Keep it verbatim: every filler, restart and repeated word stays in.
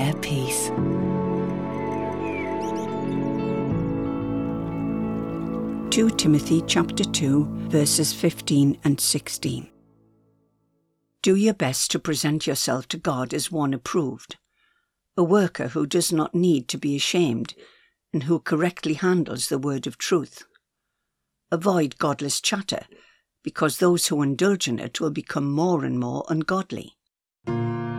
their peace. Second Timothy chapter two, verses fifteen and sixteen. Do your best to present yourself to God as one approved, a worker who does not need to be ashamed and who correctly handles the word of truth. Avoid godless chatter, because those who indulge in it will become more and more ungodly.